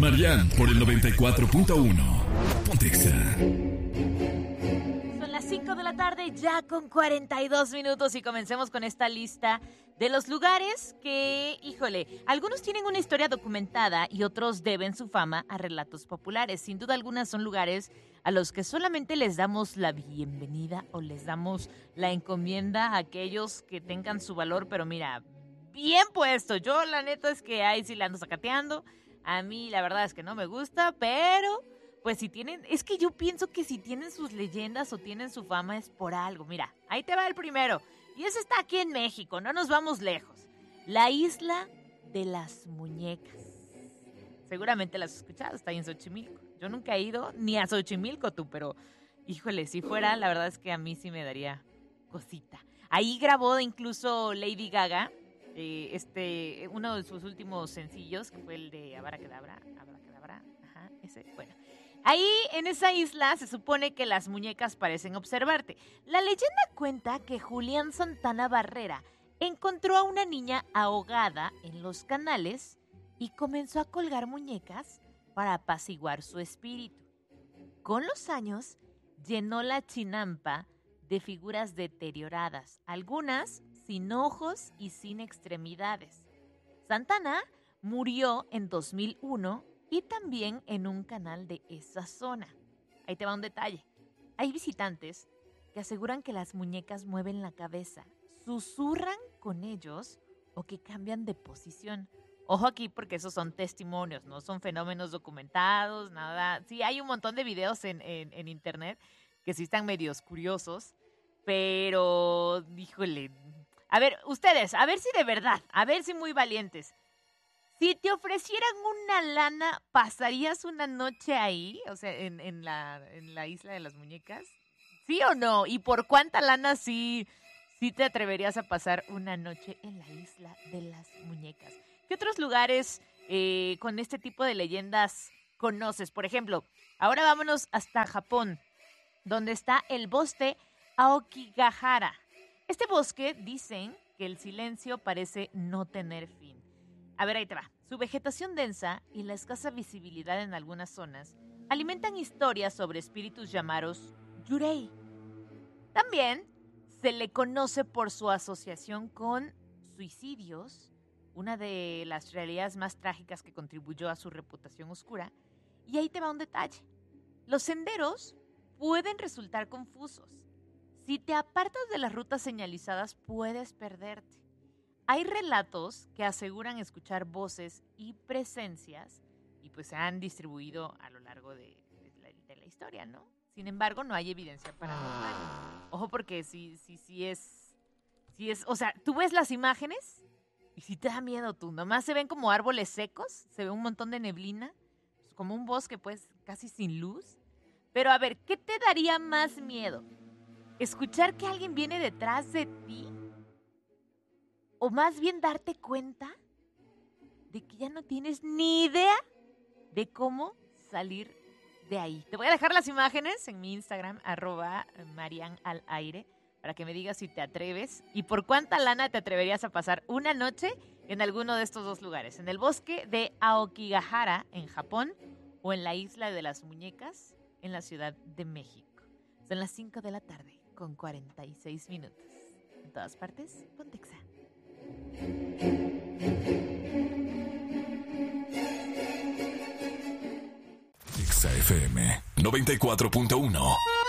Marian por el 94.1. Ponte Exa. Son las 5 de la tarde, ya con 42 minutos, y comencemos con esta lista de los lugares que, híjole, algunos tienen una historia documentada y otros deben su fama a relatos populares. Sin duda alguna son lugares a los que solamente les damos la bienvenida o les damos la encomienda a aquellos que tengan su valor, pero mira, bien puesto. Yo la neta es que ahí sí la ando sacateando. A mí la verdad es que no me gusta, pero pues si tienen, es que yo pienso que si tienen sus leyendas o tienen su fama es por algo. Mira, ahí te va el primero. Y ese está aquí en México, no nos vamos lejos. La Isla de las Muñecas. Seguramente la has escuchado, está ahí en Xochimilco. Yo nunca he ido ni a Xochimilco tú, pero híjole, si fuera, la verdad es que a mí sí me daría cosita. Ahí grabó incluso Lady Gaga, uno de sus últimos sencillos, que fue el de Abracadabra, ajá, ese, bueno. Ahí, en esa isla, se supone que las muñecas parecen observarte. La leyenda cuenta que Julián Santana Barrera encontró a una niña ahogada en los canales y comenzó a colgar muñecas para apaciguar su espíritu. Con los años, llenó la chinampa de figuras deterioradas, algunas sin ojos y sin extremidades. Santana murió en 2001 y también en un canal de esa zona. Ahí te va un detalle. Hay visitantes que aseguran que las muñecas mueven la cabeza, susurran con ellos o que cambian de posición. Ojo aquí porque esos son testimonios, no son fenómenos documentados, nada. Sí, hay un montón de videos en internet que sí están medios curiosos, pero, híjole. A ver, ustedes, a ver si de verdad, a ver si muy valientes. Si te ofrecieran una lana, ¿pasarías una noche ahí? O sea, en la Isla de las Muñecas. ¿Sí o no? ¿Y por cuánta lana sí te atreverías a pasar una noche en la Isla de las Muñecas? ¿Qué otros lugares con este tipo de leyendas conoces? Por ejemplo, ahora vámonos hasta Japón, donde está el bosque Aokigahara. Este bosque dicen que el silencio parece no tener fin. A ver, ahí te va. Su vegetación densa y la escasa visibilidad en algunas zonas alimentan historias sobre espíritus llamados yurei. También se le conoce por su asociación con suicidios, una de las realidades más trágicas que contribuyó a su reputación oscura. Y ahí te va un detalle. Los senderos pueden resultar confusos. Si te apartas de las rutas señalizadas, puedes perderte. Hay relatos que aseguran escuchar voces y presencias y pues se han distribuido a lo largo de la historia, ¿no? Sin embargo, no hay evidencia paranormal. Ojo porque sí es, o sea, tú ves las imágenes y sí te da miedo tú. Nomás se ven como árboles secos, se ve un montón de neblina, como un bosque pues casi sin luz. Pero a ver, ¿qué te daría más miedo? ¿Escuchar que alguien viene detrás de ti? ¿O más bien darte cuenta de que ya no tienes ni idea de cómo salir de ahí? Te voy a dejar las imágenes en mi Instagram, @marianalaire, para que me digas si te atreves y por cuánta lana te atreverías a pasar una noche en alguno de estos dos lugares. En el bosque de Aokigahara, en Japón, o en la Isla de las Muñecas, en la Ciudad de México. Son las 5 de la tarde, con 46 minutos. En todas partes, ponte Exa. Exa FM 94.1.